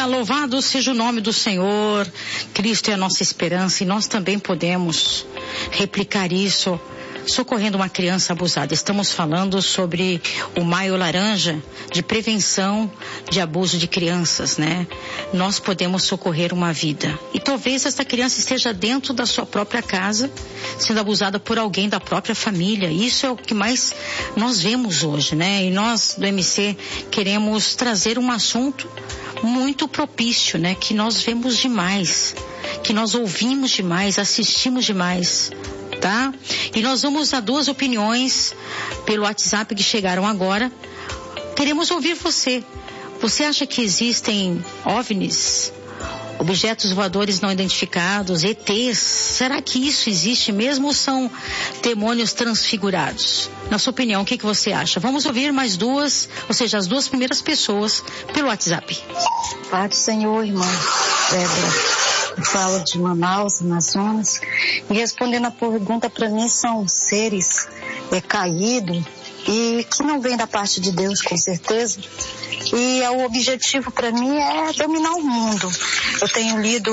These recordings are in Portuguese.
louvado seja o nome do Senhor. Cristo é a nossa esperança e nós também podemos replicar isso socorrendo uma criança abusada. Estamos falando sobre o Maio Laranja, de prevenção de abuso de crianças, né? Nós podemos socorrer uma vida. E talvez essa criança esteja dentro da sua própria casa, sendo abusada por alguém da própria família. Isso é o que mais nós vemos hoje, né? E nós do MC queremos trazer um assunto muito propício, né? Que nós vemos demais, que nós ouvimos demais, assistimos demais. Tá? E nós vamos a 2 opiniões pelo WhatsApp que chegaram agora. Queremos ouvir você. Você acha que existem OVNIs, objetos voadores não identificados, ETs? Será que isso existe mesmo ou são demônios transfigurados? Na sua opinião, o que você acha? Vamos ouvir mais 2, ou seja, as 2 primeiras pessoas pelo WhatsApp. Pai do Senhor, irmã Débora. Falo de Manaus, Amazonas, e respondendo a pergunta, para mim são seres caídos e que não vêm da parte de Deus, com certeza. E o objetivo para mim é dominar o mundo. Eu tenho lido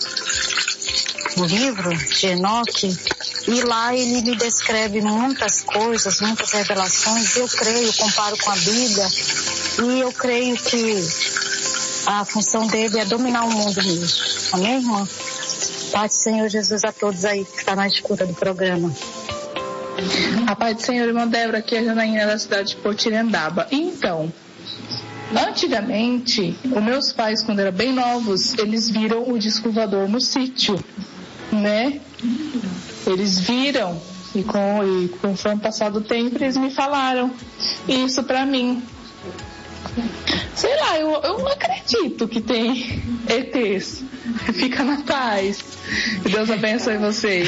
o livro de Enoque e lá ele me descreve muitas coisas, muitas revelações. Eu creio, comparo com a Bíblia e eu creio que a função dele é dominar o mundo mesmo. Amém, irmã? Pai do Senhor Jesus a todos aí que estão na escuta do programa. A paz do Senhor, irmã Débora, aqui é a Janaína da cidade de Potirendaba. Então, antigamente, os meus pais, quando eram bem novos, eles viram o disco voador no sítio, né? Eles viram e conforme passado o tempo, eles me falaram isso pra mim. Sei lá, eu não acredito que tem ETs. Fica na paz. Que Deus abençoe vocês.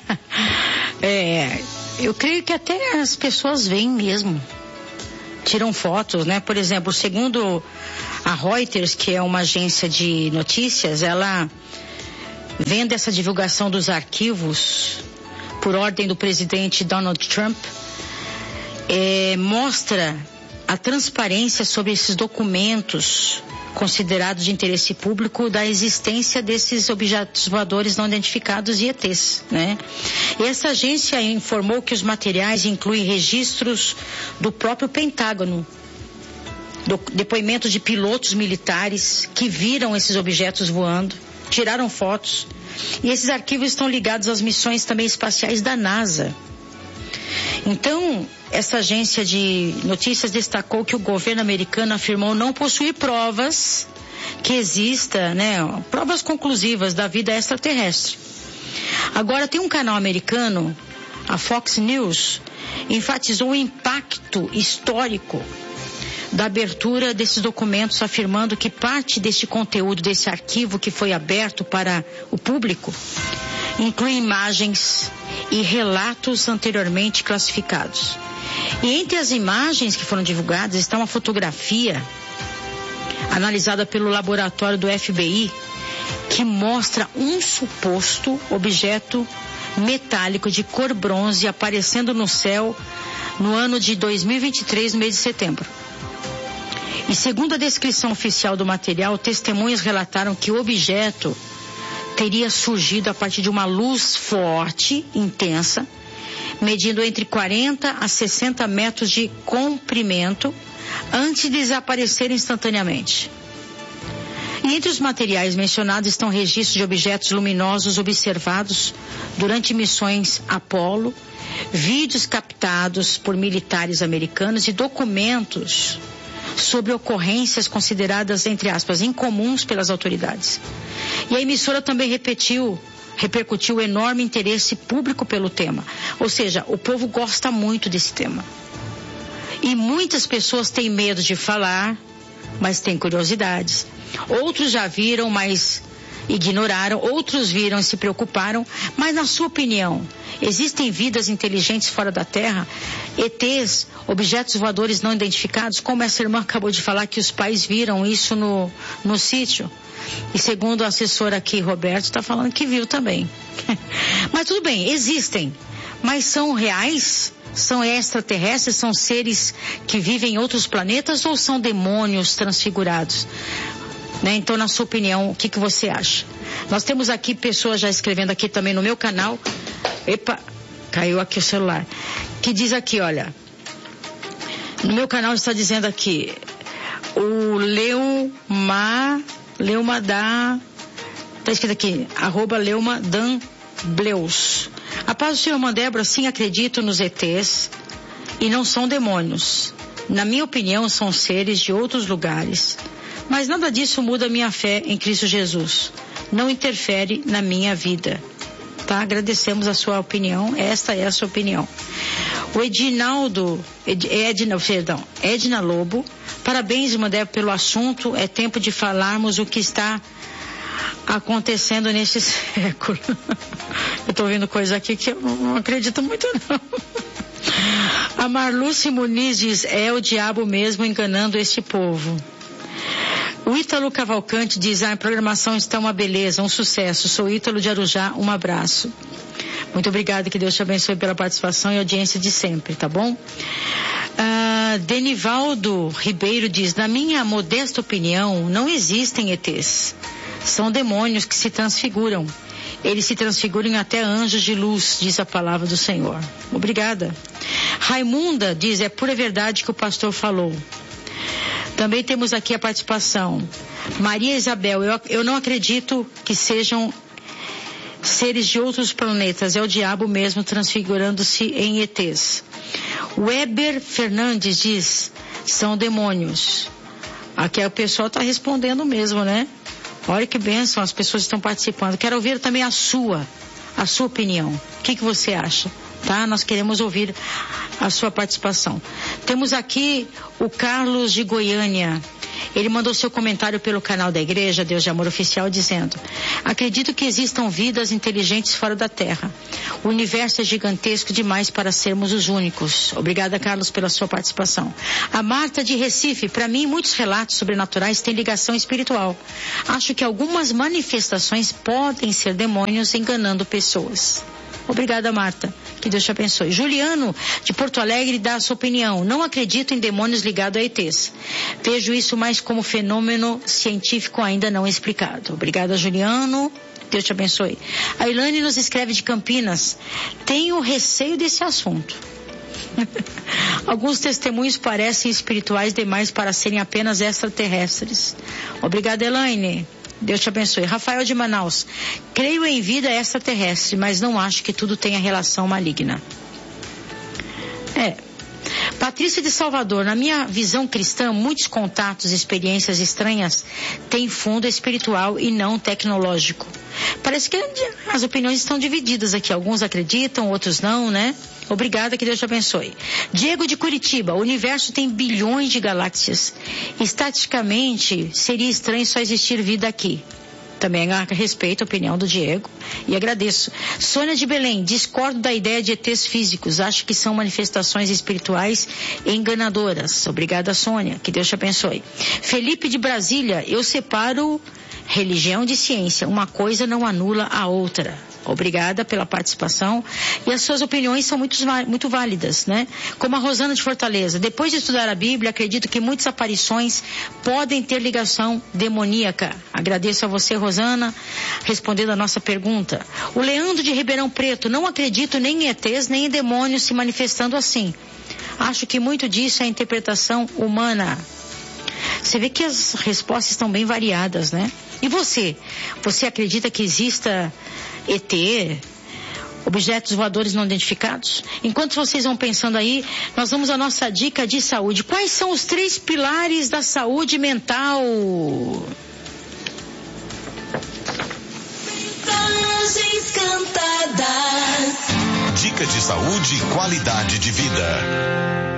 Eu creio que até as pessoas veem mesmo. Tiram fotos, né? Por exemplo, segundo a Reuters, que é uma agência de notícias, ela, vendo essa divulgação dos arquivos por ordem do presidente Donald Trump, mostra a transparência sobre esses documentos considerados de interesse público da existência desses objetos voadores não identificados e ETs, né? E essa agência informou que os materiais incluem registros do próprio Pentágono, depoimentos de pilotos militares que viram esses objetos voando, tiraram fotos, e esses arquivos estão ligados às missões também espaciais da NASA. Então, essa agência de notícias destacou que o governo americano afirmou não possuir provas que exista, né, provas conclusivas da vida extraterrestre. Agora, tem um canal americano, a Fox News, enfatizou o impacto histórico da abertura desses documentos, afirmando que parte deste conteúdo, desse arquivo que foi aberto para o público, inclui imagens e relatos anteriormente classificados. E entre as imagens que foram divulgadas está uma fotografia analisada pelo laboratório do FBI que mostra um suposto objeto metálico de cor bronze aparecendo no céu no ano de 2023, no mês de setembro. E segundo a descrição oficial do material, testemunhas relataram que o objeto teria surgido a partir de uma luz forte, intensa, medindo entre 40 a 60 metros de comprimento, antes de desaparecer instantaneamente. E entre os materiais mencionados estão registros de objetos luminosos observados durante missões Apollo, vídeos captados por militares americanos e documentos sobre ocorrências consideradas, entre aspas, incomuns pelas autoridades. E a emissora também repercutiu o enorme interesse público pelo tema. Ou seja, o povo gosta muito desse tema. E muitas pessoas têm medo de falar, mas têm curiosidades. Outros já viram, mas ignoraram. Outros viram e se preocuparam. Mas, na sua opinião, existem vidas inteligentes fora da Terra? ETs, objetos voadores não identificados? Como essa irmã acabou de falar que os pais viram isso no sítio. E segundo o assessor aqui, Roberto, está falando que viu também. Mas tudo bem, existem. Mas são reais? São extraterrestres? São seres que vivem em outros planetas ou são demônios transfigurados? né? Então, na sua opinião, o que você acha? Nós temos aqui pessoas já escrevendo aqui também no meu canal. Epa, caiu aqui o celular. Que diz aqui, olha, no meu canal está dizendo aqui, o Leumadá, está escrito aqui, @LeumaDanBleus. A paz do Senhor, irmã Débora, sim, acredito nos ETs e não são demônios. Na minha opinião, são seres de outros lugares. Mas nada disso muda a minha fé em Cristo Jesus. Não interfere na minha vida. Tá? Agradecemos a sua opinião. Esta é a sua opinião. O Edna Lobo. Parabéns, irmã Débora, pelo assunto. É tempo de falarmos o que está acontecendo nesse século. Eu estou ouvindo coisa aqui que eu não acredito muito, não. A Marluce Muniz diz, é o diabo mesmo enganando este povo. O Ítalo Cavalcante diz, a programação está uma beleza, um sucesso. Sou Ítalo de Arujá, um abraço. Muito obrigada, que Deus te abençoe pela participação e audiência de sempre, tá bom? Denivaldo Ribeiro diz, na minha modesta opinião, não existem ETs. São demônios que se transfiguram. Eles se transfiguram em até anjos de luz, diz a palavra do Senhor. Obrigada. Raimunda diz, é pura verdade que o pastor falou. Também temos aqui a participação. Maria Isabel, eu não acredito que sejam seres de outros planetas. É o diabo mesmo transfigurando-se em ETs. Weber Fernandes diz, são demônios. Aqui o pessoal está respondendo mesmo, né? Olha que bênção, as pessoas estão participando. Quero ouvir também a sua opinião. O que você acha? Tá? Nós queremos ouvir a sua participação. Temos aqui o Carlos de Goiânia. Ele mandou seu comentário pelo canal da igreja, Deus de Amor Oficial, dizendo, acredito que existam vidas inteligentes fora da Terra. O universo é gigantesco demais para sermos os únicos. Obrigada, Carlos, pela sua participação. A Marta de Recife, para mim, muitos relatos sobrenaturais têm ligação espiritual. Acho que algumas manifestações podem ser demônios enganando pessoas. Obrigada, Marta. Que Deus te abençoe. Juliano, de Porto Alegre, dá a sua opinião. Não acredito em demônios ligados a ETs. Vejo isso mais como fenômeno científico ainda não explicado. Obrigada, Juliano. Deus te abençoe. A Ilane nos escreve de Campinas. Tenho receio desse assunto. Alguns testemunhos parecem espirituais demais para serem apenas extraterrestres. Obrigada, Elaine. Deus te abençoe. Rafael de Manaus. Creio em vida extraterrestre, mas não acho que tudo tenha relação maligna. Patrícia de Salvador. Na minha visão cristã, muitos contatos e experiências estranhas têm fundo espiritual e não tecnológico. Parece que as opiniões estão divididas aqui. Alguns acreditam, outros não, né? Obrigada, que Deus te abençoe. Diego de Curitiba. O universo tem bilhões de galáxias. Estatisticamente, seria estranho só existir vida aqui. Também respeito a opinião do Diego e agradeço. Sônia de Belém. Discordo da ideia de ETs físicos. Acho que são manifestações espirituais enganadoras. Obrigada, Sônia. Que Deus te abençoe. Felipe de Brasília. Eu separo religião de ciência. Uma coisa não anula a outra. Obrigada pela participação. E as suas opiniões são muito válidas, né? Como a Rosana de Fortaleza. Depois de estudar a Bíblia, acredito que muitas aparições podem ter ligação demoníaca. Agradeço a você, Rosana, respondendo a nossa pergunta. O Leandro de Ribeirão Preto. Não acredito nem em ETs, nem em demônios se manifestando assim. Acho que muito disso é interpretação humana. Você vê que as respostas estão bem variadas, né? E você? Você acredita que exista ET, objetos voadores não identificados? Enquanto vocês vão pensando aí, nós vamos à nossa dica de saúde. Quais são os 3 pilares da saúde mental? Mensagens cantadas. Dica de saúde e qualidade de vida.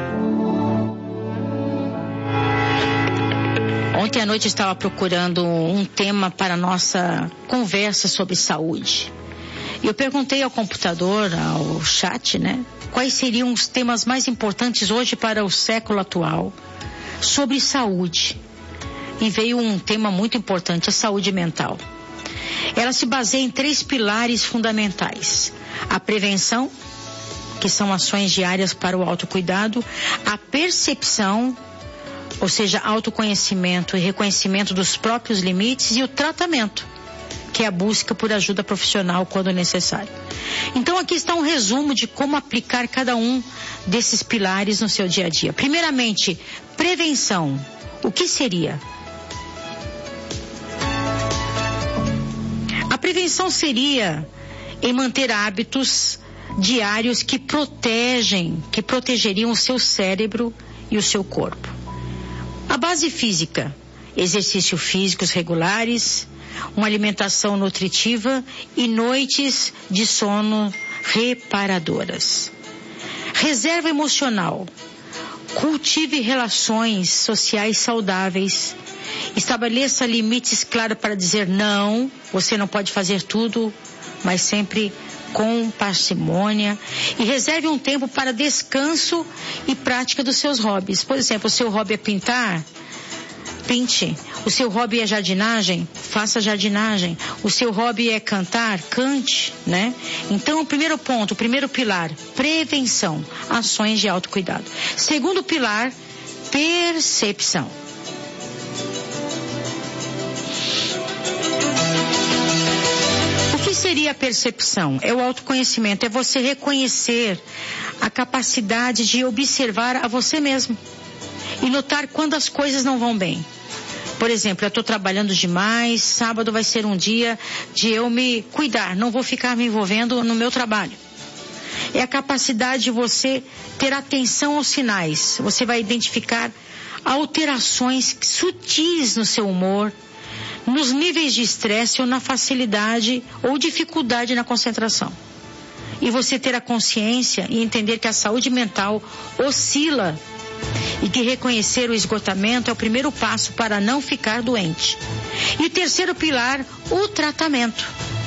Ontem à noite eu estava procurando um tema para a nossa conversa sobre saúde. Eu perguntei ao computador, ao chat, né? Quais seriam os temas mais importantes hoje para o século atual sobre saúde. E veio um tema muito importante, a saúde mental. Ela se baseia em 3 pilares fundamentais. A prevenção, que são ações diárias para o autocuidado, a percepção, ou seja, autoconhecimento e reconhecimento dos próprios limites, e o tratamento, que é a busca por ajuda profissional quando necessário. Então aqui está um resumo de como aplicar cada um desses pilares no seu dia a dia. Primeiramente, prevenção. O que seria? A prevenção seria em manter hábitos diários que protegeriam o seu cérebro e o seu corpo. A base física, exercícios físicos regulares, uma alimentação nutritiva e noites de sono reparadoras. Reserva emocional. Cultive relações sociais saudáveis. Estabeleça limites claros para dizer não. Você não pode fazer tudo, mas sempre com parcimônia. E reserve um tempo para descanso e prática dos seus hobbies. Por exemplo, o seu hobby é pintar? Pinte. O seu hobby é jardinagem? Faça jardinagem. O seu hobby é cantar? Cante, né? Então, o primeiro ponto, o primeiro pilar, prevenção, ações de autocuidado. Segundo pilar, percepção. O que seria a percepção? É o autoconhecimento, é você reconhecer a capacidade de observar a você mesmo e notar quando as coisas não vão bem. Por exemplo, eu estou trabalhando demais, sábado vai ser um dia de eu me cuidar, não vou ficar me envolvendo no meu trabalho. É a capacidade de você ter atenção aos sinais. Você vai identificar alterações sutis no seu humor, nos níveis de estresse ou na facilidade ou dificuldade na concentração. E você ter a consciência e entender que a saúde mental oscila e que reconhecer o esgotamento é o primeiro passo para não ficar doente. E o terceiro pilar, o tratamento,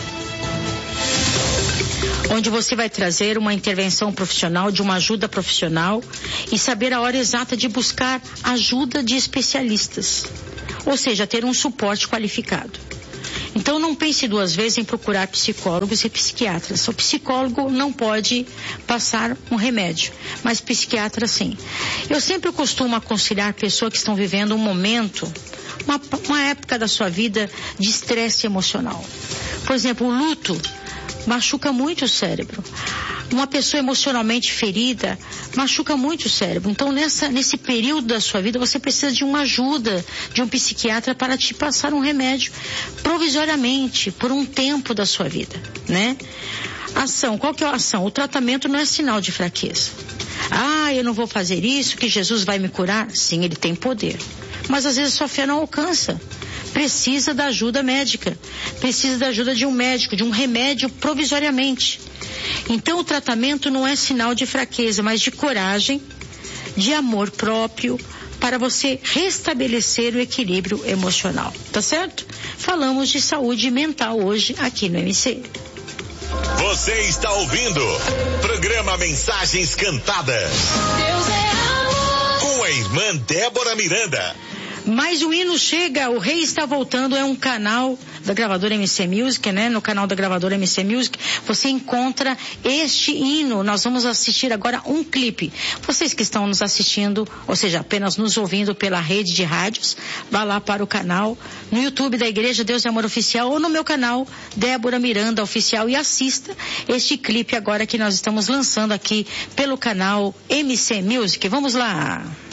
onde você vai trazer uma intervenção profissional, de uma ajuda profissional e saber a hora exata de buscar ajuda de especialistas, ou seja, ter um suporte qualificado. Então não pense duas vezes em procurar psicólogos e psiquiatras. O psicólogo não pode passar um remédio, mas psiquiatra sim. Eu sempre costumo aconselhar pessoas que estão vivendo um momento, uma época da sua vida de estresse emocional. Por exemplo, o luto machuca muito o cérebro. Uma pessoa emocionalmente ferida machuca muito o cérebro. Então, nesse período da sua vida, você precisa de uma ajuda de um psiquiatra para te passar um remédio provisoriamente, por um tempo da sua vida, né? Ação, qual que é a ação? O tratamento não é sinal de fraqueza. Ah, eu não vou fazer isso, que Jesus vai me curar? Sim, ele tem poder. Mas às vezes sua fé não alcança. Precisa da ajuda médica. Precisa da ajuda de um médico, de um remédio provisoriamente. Então o tratamento não é sinal de fraqueza, mas de coragem, de amor próprio, para você restabelecer o equilíbrio emocional. Tá certo? Falamos de saúde mental hoje aqui no MC. Você está ouvindo programa Mensagens Cantadas. Deus é amor. Com a irmã Débora Miranda. Mais um hino chega, o Rei está voltando, é um canal da gravadora MC Music, né? No canal da gravadora MC Music, você encontra este hino. Nós vamos assistir agora um clipe. Vocês que estão nos assistindo, ou seja, apenas nos ouvindo pela rede de rádios, vá lá para o canal no YouTube da Igreja Deus é Amor Oficial ou no meu canal Débora Miranda Oficial e assista este clipe agora que nós estamos lançando aqui pelo canal MC Music. Vamos lá!